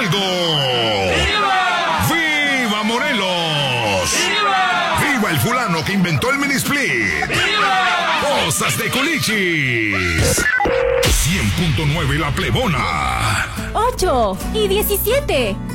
Hidalgo. ¡Viva! ¡Viva Morelos! ¡Viva! ¡Viva el fulano que inventó el mini split! ¡Viva! ¡Cosas de Culichis! 100.9 La Plebona. 8 y 17.